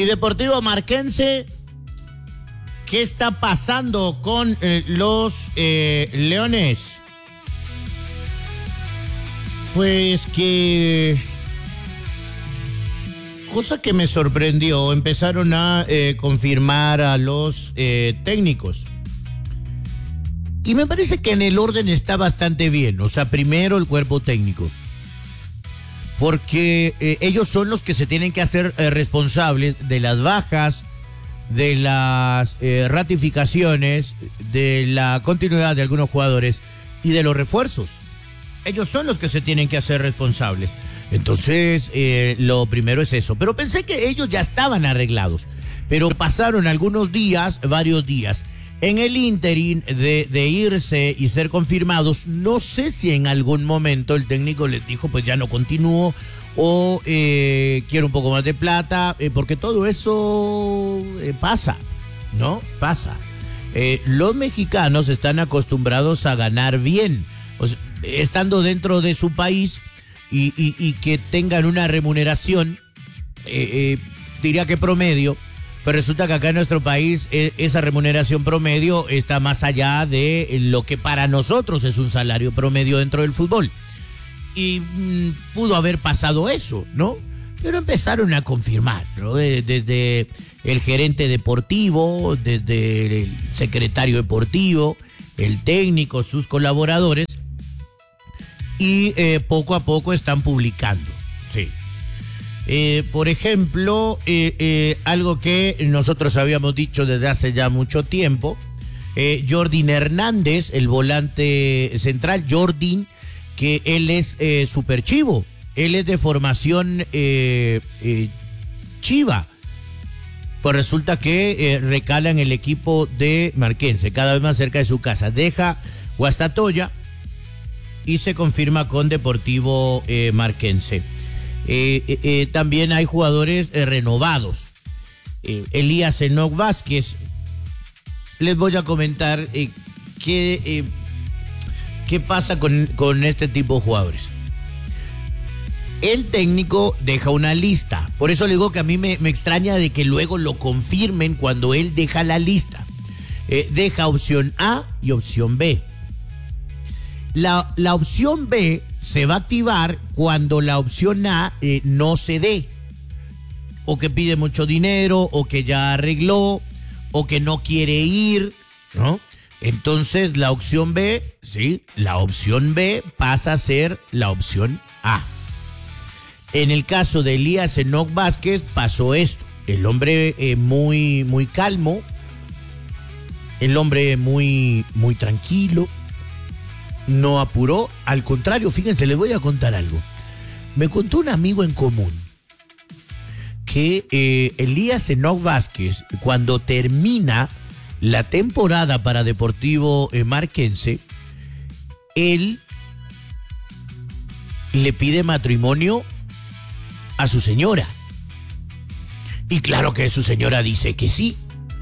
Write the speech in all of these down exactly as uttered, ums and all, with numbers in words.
Y Deportivo Marquense, ¿qué está pasando con eh, los eh, Leones? Pues que... Cosa que me sorprendió, empezaron a eh, confirmar a los eh, técnicos. Y me parece que en el orden está bastante bien. O sea, primero el cuerpo técnico. Porque eh, ellos son los que se tienen que hacer eh, responsables de las bajas, de las eh, ratificaciones, de la continuidad de algunos jugadores y de los refuerzos. Ellos son los que se tienen que hacer responsables. Entonces, eh, lo primero es eso. Pero pensé que ellos ya estaban arreglados. Pero pasaron algunos días, varios días. En el ínterin de, de irse y ser confirmados, no sé si en algún momento el técnico les dijo, pues ya no continúo, o eh, quiero un poco más de plata, eh, porque todo eso eh, pasa, ¿no? Pasa. Eh, los mexicanos están acostumbrados a ganar bien, o sea, estando dentro de su país y, y, y que tengan una remuneración, eh, eh, diría que promedio. Pero resulta que acá en nuestro país eh, esa remuneración promedio está más allá de lo que para nosotros es un salario promedio dentro del fútbol. Y mmm, pudo haber pasado eso, ¿no? Pero empezaron a confirmar, ¿no? Desde el gerente deportivo, desde el secretario deportivo, el técnico, sus colaboradores. Y eh, poco a poco están publicando, sí. Eh, por ejemplo, eh, eh, algo que nosotros habíamos dicho desde hace ya mucho tiempo, eh, Jordin Hernández, el volante central, Jordin, que él es eh, super chivo, él es de formación eh, eh, chiva, pues resulta que eh, recala en el equipo de Marquense, cada vez más cerca de su casa, deja Guastatoya y se confirma con Deportivo eh, Marquense. Eh, eh, eh, también hay jugadores eh, renovados. Eh, Elías Enoc Vázquez. Les voy a comentar eh, qué, eh, qué pasa con, con este tipo de jugadores. El técnico deja una lista. Por eso le digo que a mí me, me extraña de que luego lo confirmen cuando él deja la lista. Eh, deja opción A y opción B. La, la opción B se va a activar cuando la opción A eh, no se dé, o que pide mucho dinero, o que ya arregló, o que no quiere ir, ¿no? Entonces la opción B, sí, la opción B pasa a ser la opción A. En el caso de Elías Enoc Vázquez pasó esto, el hombre eh, muy, muy calmo, el hombre muy, muy tranquilo, no apuró, al contrario, fíjense, les voy a contar algo. Me contó un amigo en común que eh, Elías Enoc Vázquez, cuando termina la temporada para Deportivo eh, Marquense, él le pide matrimonio a su señora. Y claro que su señora dice que sí.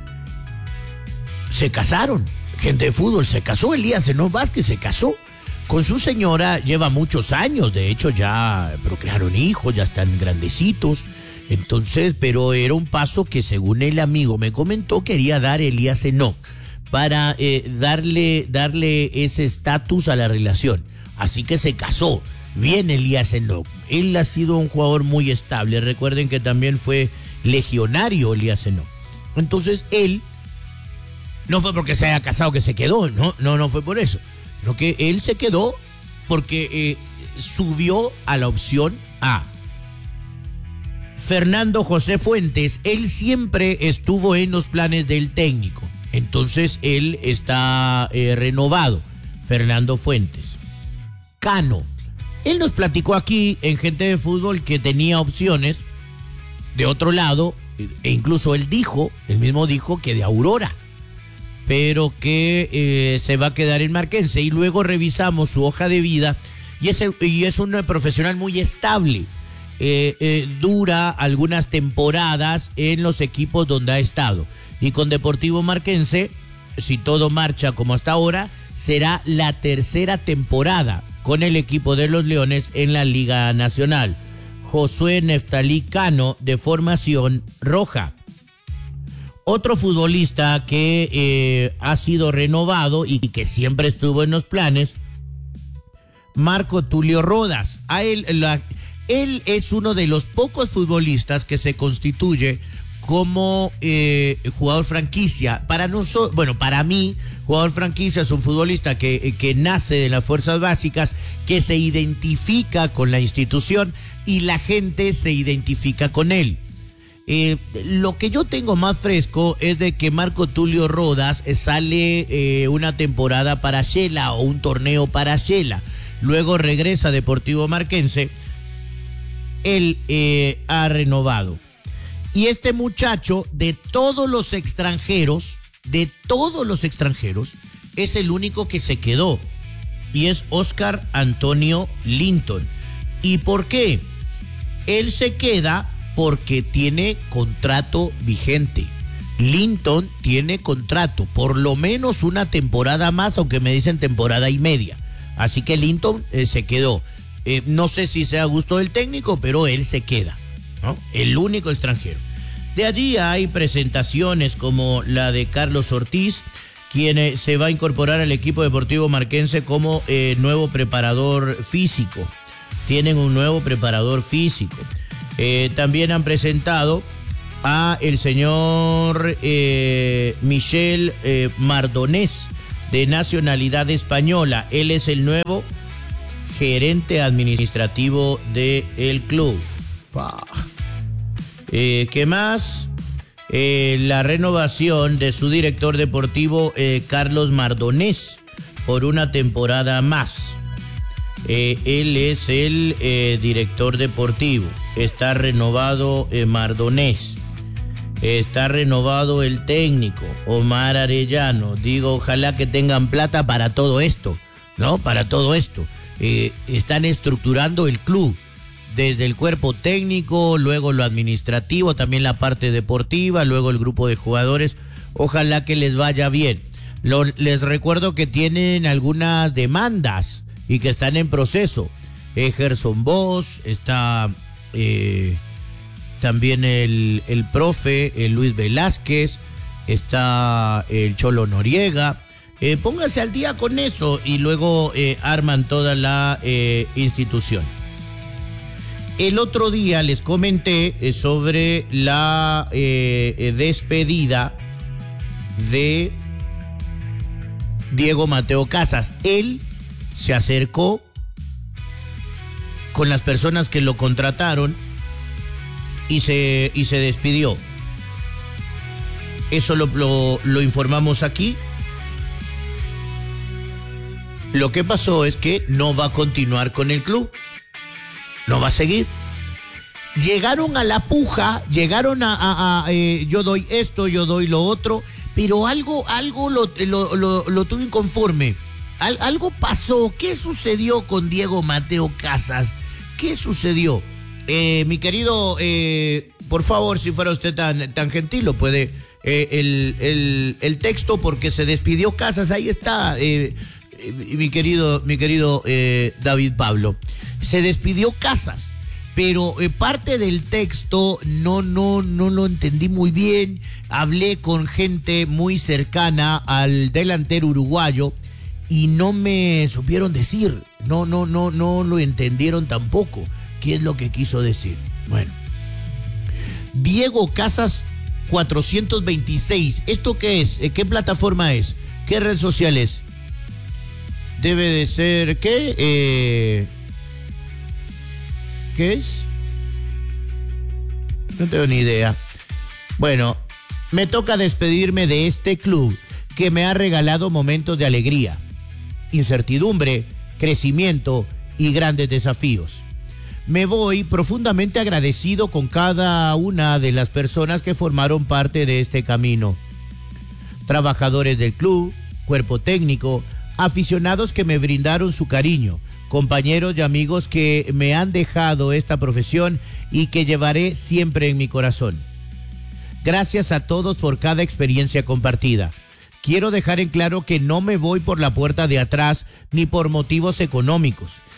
Se casaron. Gente de fútbol, se casó. Elías Enoc Vázquez se casó con su señora, lleva muchos años, de hecho ya procrearon hijos, ya están grandecitos, entonces, pero era un paso que según el amigo me comentó quería dar Elías Enoc para eh, darle, darle ese estatus a la relación, así que se casó. Bien Elías Enoc, él ha sido un jugador muy estable, recuerden que también fue legionario Elías Enoc, entonces él no fue porque se haya casado que se quedó, no, no, no fue por eso. Sino que él se quedó porque eh, subió a la opción A. Fernando José Fuentes, él siempre estuvo en los planes del técnico. Entonces él está eh, renovado. Fernando Fuentes. Cano. Él nos platicó aquí en Gente de Fútbol que tenía opciones de otro lado. E incluso él dijo, él mismo dijo que de Aurora, pero que eh, se va a quedar en Marquense. Y luego revisamos su hoja de vida y es, y es un profesional muy estable. Eh, eh, dura algunas temporadas en los equipos donde ha estado. Y con Deportivo Marquense, si todo marcha como hasta ahora, será la tercera temporada con el equipo de los Leones en la Liga Nacional. Josué Neftalí Cano, de formación roja. Otro futbolista que eh, ha sido renovado y que siempre estuvo en los planes, Marco Tulio Rodas. A él, la, él es uno de los pocos futbolistas que se constituye como eh, jugador franquicia. Para nosotros, bueno, para mí, jugador franquicia es un futbolista que, que nace de las fuerzas básicas, que se identifica con la institución y la gente se identifica con él. Eh, lo que yo tengo más fresco es de que Marco Tulio Rodas sale eh, una temporada para Shela o un torneo para Shela. Luego regresa a Deportivo Marquense. Él eh, ha renovado. Y este muchacho, de todos los extranjeros, de todos los extranjeros, es el único que se quedó. Y es Oscar Antonio Linton. ¿Y por qué? Él se queda porque tiene contrato vigente. Linton tiene contrato, por lo menos una temporada más, aunque me dicen temporada y media. Así que Linton eh, se quedó. Eh, no sé si sea a gusto del técnico, pero él se queda, ¿no? El único extranjero. De allí hay presentaciones como la de Carlos Ortiz, quien eh, se va a incorporar al equipo deportivo marquense como eh, nuevo preparador físico. Tienen un nuevo preparador físico. Eh, también han presentado a el señor eh, Michel eh, Mardonés, de nacionalidad española. Él es el nuevo gerente administrativo del club. Eh, ¿Qué más? Eh, la renovación de su director deportivo, eh, Carlos Mardonés, por una temporada más. Eh, él es el eh, director deportivo. Está renovado eh, Mardonés. Está renovado el técnico, Omar Arellano. Digo, ojalá que tengan plata para todo esto, ¿no? Para todo esto. Eh, están estructurando el club, desde el cuerpo técnico, luego lo administrativo, también la parte deportiva, luego el grupo de jugadores. Ojalá que les vaya bien. Lo, les recuerdo que tienen algunas demandas y que están en proceso. Eh, Gerson Bosch, está eh, también el, el profe el Luis Velázquez, está el Cholo Noriega. Eh, póngase al día con eso y luego eh, arman toda la eh, institución. El otro día les comenté eh, sobre la eh, despedida de Diego Mateo Casas. Él se acercó con las personas que lo contrataron y se, y se despidió. Eso lo, lo, lo informamos aquí. Lo que pasó es que no va a continuar con el club. No va a seguir. Llegaron a la puja, llegaron a, a, a eh, yo doy esto, yo doy lo otro, pero algo, algo lo, lo, lo, lo tuvo inconforme. Al, algo pasó. ¿Qué sucedió con Diego Mateo Casas? ¿Qué sucedió? Eh, mi querido, eh, por favor, si fuera usted tan, tan gentil, lo puede, eh, el, el, el texto, porque se despidió Casas, ahí está, eh, eh, mi querido, mi querido eh, David Pablo. Se despidió Casas, pero eh, parte del texto no, no, no lo entendí muy bien. Hablé con gente muy cercana al delantero uruguayo y no me supieron decir, no, no, no, no lo entendieron tampoco. ¿Qué es lo que quiso decir? Bueno, Diego Casas cuatrocientos veintiséis, ¿esto qué es? ¿Qué plataforma es? ¿Qué red social es? Debe de ser, ¿qué? Eh, ¿Qué es? No tengo ni idea. Bueno, me toca despedirme de este club que me ha regalado momentos de alegría, incertidumbre, crecimiento y grandes desafíos. Me voy profundamente agradecido con cada una de las personas que formaron parte de este camino. Trabajadores del club, cuerpo técnico, aficionados que me brindaron su cariño, compañeros y amigos que me han dejado esta profesión y que llevaré siempre en mi corazón. Gracias a todos por cada experiencia compartida. Quiero dejar en claro que no me voy por la puerta de atrás ni por motivos económicos.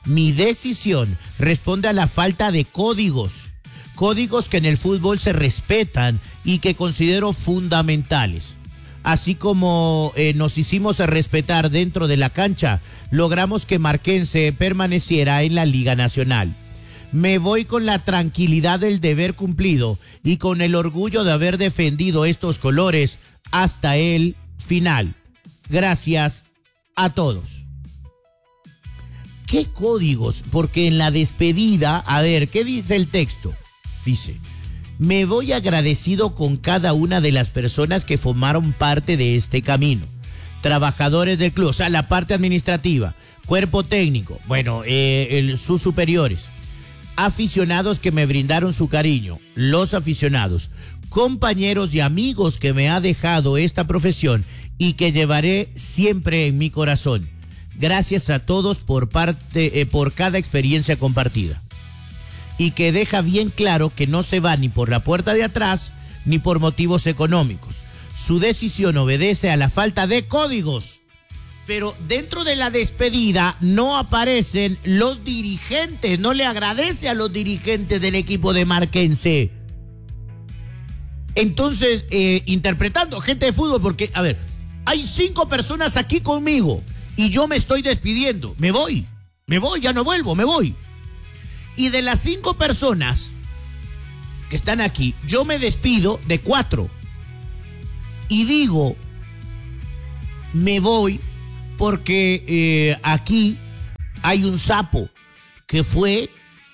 Mi decisión responde a la falta de códigos, códigos que en el fútbol se respetan y que considero fundamentales. Así como eh, nos hicimos respetar dentro de la cancha, logramos que Marquense permaneciera en la Liga Nacional. Me voy con la tranquilidad del deber cumplido y con el orgullo de haber defendido estos colores hasta el final. Gracias a todos. ¿Qué códigos? Porque en la despedida, a ver, ¿qué dice el texto? Dice, me voy agradecido con cada una de las personas que formaron parte de este camino. Trabajadores del club, o sea, la parte administrativa, cuerpo técnico, bueno, eh, el, sus superiores, aficionados que me brindaron su cariño, los aficionados, compañeros y amigos que me ha dejado esta profesión y que llevaré siempre en mi corazón. Gracias a todos por parte, eh, por cada experiencia compartida. Y que deja bien claro que no se va ni por la puerta de atrás ni por motivos económicos. Su decisión obedece a la falta de códigos. Pero dentro de la despedida no aparecen los dirigentes, no le agradece a los dirigentes del equipo de Marquense. Entonces, eh, interpretando gente de fútbol, porque, a ver, hay cinco personas aquí conmigo y yo me estoy despidiendo, me voy, me voy, ya no vuelvo, me voy. Y de las cinco personas que están aquí, yo me despido de cuatro y digo, me voy porque eh, aquí hay un sapo que fue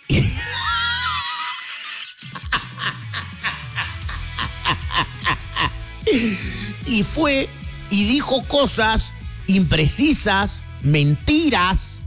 y fue y dijo cosas imprecisas, mentiras,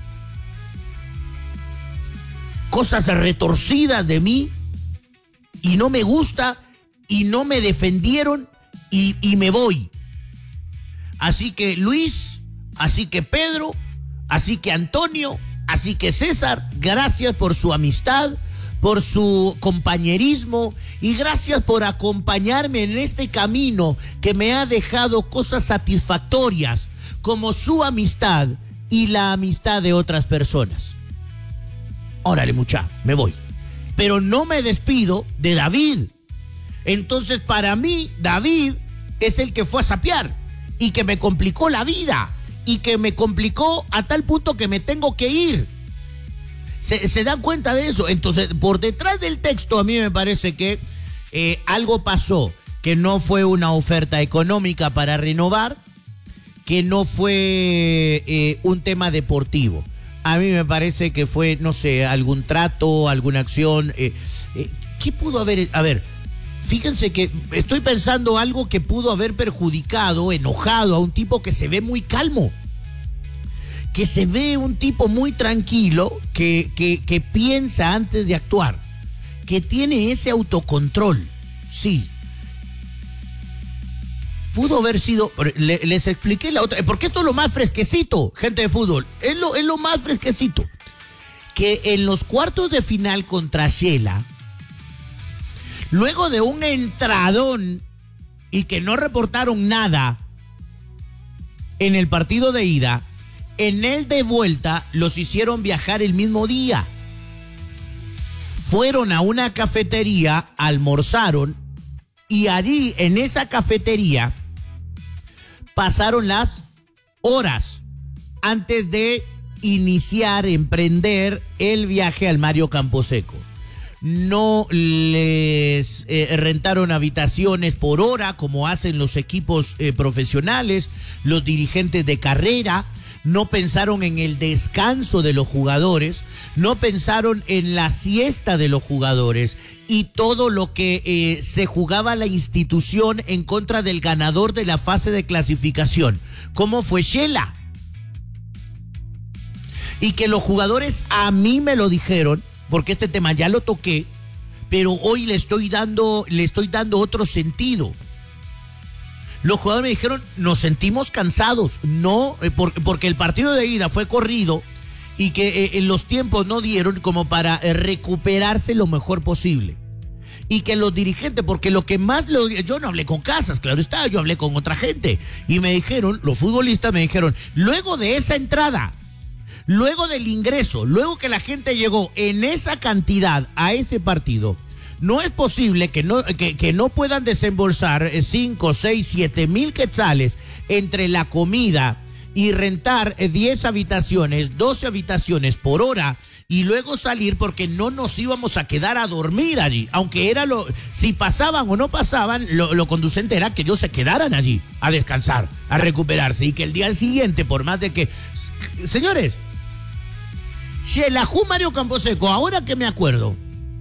cosas retorcidas de mí y no me gusta y no me defendieron y, y me voy. Así que Luis, así que Pedro, así que Antonio, así que César, gracias por su amistad, por su compañerismo y gracias por acompañarme en este camino que me ha dejado cosas satisfactorias como su amistad y la amistad de otras personas. Órale, mucha, me voy. Pero no me despido de David. Entonces, para mí, David es el que fue a sapear y que me complicó la vida y que me complicó a tal punto que me tengo que ir. ¿Se, se dan cuenta de eso? Entonces, por detrás del texto a mí me parece que eh, algo pasó, que no fue una oferta económica para renovar, que no fue eh, un tema deportivo. A mí me parece que fue, no sé, algún trato, alguna acción. Eh, eh, ¿Qué pudo haber? A ver, fíjense que estoy pensando algo que pudo haber perjudicado, enojado a un tipo que se ve muy calmo. Que se ve un tipo muy tranquilo, que, que, que piensa antes de actuar, que tiene ese autocontrol, sí. Pudo haber sido, le, les expliqué la otra, porque esto es lo más fresquecito, gente de fútbol, es lo, es lo más fresquecito, que en los cuartos de final contra Shela, luego de un entradón y que no reportaron nada en el partido de ida, en el de vuelta los hicieron viajar el mismo día. Fueron a una cafetería, almorzaron y allí en esa cafetería pasaron las horas antes de iniciar, emprender el viaje al Mario Camposeco. No les eh, rentaron habitaciones por hora como hacen los equipos eh, profesionales, los dirigentes de carrera. No pensaron en el descanso de los jugadores, no pensaron en la siesta de los jugadores y todo lo que eh, se jugaba la institución en contra del ganador de la fase de clasificación, como fue Shela. Y que los jugadores a mí me lo dijeron, porque este tema ya lo toqué, pero hoy le estoy dando, le estoy dando otro sentido. Los jugadores me dijeron, nos sentimos cansados, no, eh, por, porque el partido de ida fue corrido y que eh, los tiempos no dieron como para eh, recuperarse lo mejor posible. Y que los dirigentes, porque lo que más, lo, yo no hablé con Casas, claro está, yo hablé con otra gente. Y me dijeron, los futbolistas me dijeron, luego de esa entrada, luego del ingreso, luego que la gente llegó en esa cantidad a ese partido, no es posible que no, que, que no puedan desembolsar cinco, seis, siete mil quetzales entre la comida y rentar diez habitaciones, doce habitaciones por hora y luego salir porque no nos íbamos a quedar a dormir allí. Aunque era lo, si pasaban o no pasaban, lo, lo conducente era que ellos se quedaran allí a descansar, a recuperarse y que el día siguiente, por más de que... Señores, Xelajú Mario Camposeco, ahora que me acuerdo,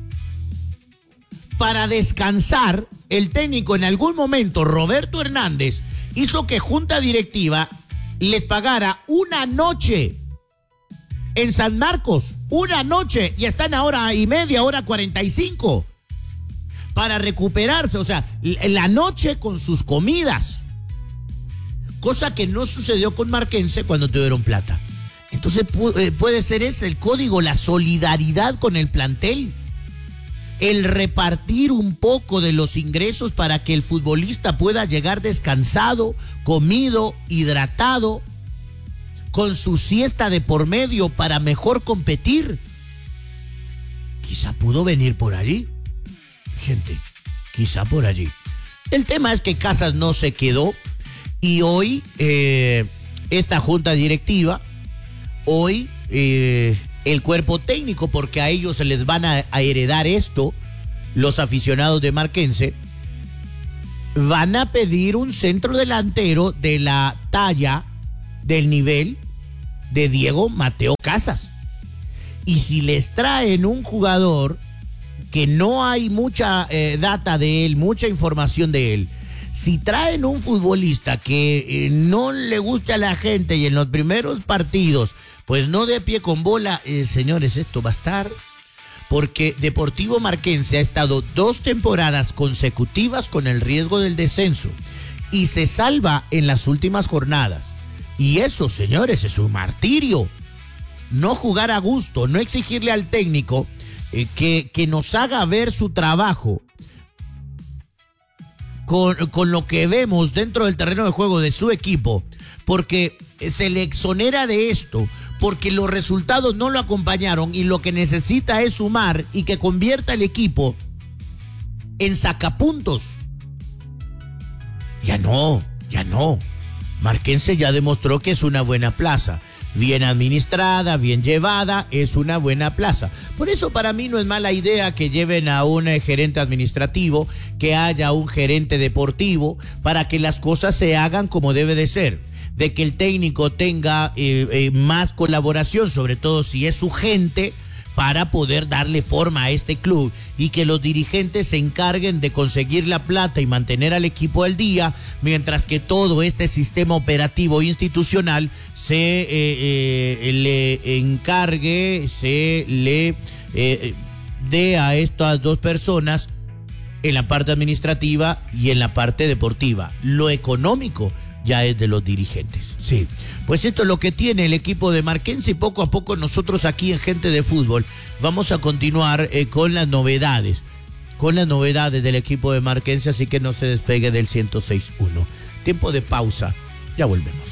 para descansar, el técnico en algún momento, Roberto Hernández, hizo que junta directiva les pagara una noche en San Marcos, una noche, y están ahora y media, hora cuarenta y cinco, para recuperarse, o sea, la noche con sus comidas, cosa que no sucedió con Marquense cuando tuvieron plata. Entonces puede ser ese el código, la solidaridad con el plantel, el repartir un poco de los ingresos para que el futbolista pueda llegar descansado, comido, hidratado, con su siesta de por medio para mejor competir. Quizá pudo venir por allí, gente, quizá por allí. El tema es que Casas no se quedó y hoy eh, esta junta directiva, hoy eh, el cuerpo técnico, porque a ellos se les van a, a heredar esto, los aficionados de Marquense, van a pedir un centro delantero de la talla, del nivel de Diego Mateo Casas. Y si les traen un jugador que no hay mucha eh, data de él, mucha información de él, si traen un futbolista que eh, no le guste a la gente y en los primeros partidos pues no dé pie con bola, eh, señores, esto va a estar... Porque Deportivo Marquense ha estado dos temporadas consecutivas con el riesgo del descenso y se salva en las últimas jornadas. Y eso, señores, es un martirio. No jugar a gusto, no exigirle al técnico eh, que, que nos haga ver su trabajo con, con lo que vemos dentro del terreno de juego de su equipo, porque se le exonera de esto, porque los resultados no lo acompañaron y lo que necesita es sumar y que convierta el equipo en sacapuntos. Ya no, ya no. Marquense ya demostró que es una buena plaza. Bien administrada, bien llevada, es una buena plaza. Por eso para mí no es mala idea que lleven a un eh, gerente administrativo, que haya un gerente deportivo, para que las cosas se hagan como debe de ser. De que el técnico tenga eh, eh, más colaboración, sobre todo si es su gente, para poder darle forma a este club y que los dirigentes se encarguen de conseguir la plata y mantener al equipo al día, mientras que todo este sistema operativo institucional se eh, eh, le encargue, se le eh, dé a estas dos personas en la parte administrativa y en la parte deportiva. Lo económico ya es de los dirigentes. Sí, pues esto es lo que tiene el equipo de Marquense y poco a poco nosotros aquí en Gente de Fútbol vamos a continuar eh, con las novedades, con las novedades del equipo de Marquense, así que no se despegue del ciento seis punto uno. Tiempo de pausa, ya volvemos.